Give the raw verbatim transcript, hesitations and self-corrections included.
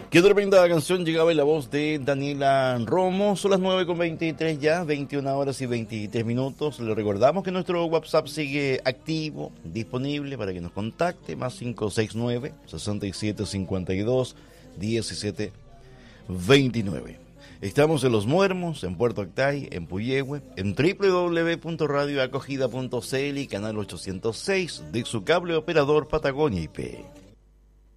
Qué tremenda canción llegaba en la voz de Daniela Romo. Son las nueve con veintitrés ya, veintiuna horas y veintitrés minutos. Le recordamos que nuestro WhatsApp sigue activo, disponible para que nos contacte. Más cinco seis nueve, seis siete cinco dos, uno siete dos nueve. Estamos en Los Muermos, en Puerto Octay, en Puyehue, en doble u doble u doble u punto radio acogida punto c l y canal ochocientos seis de su cable operador Patagonia I P.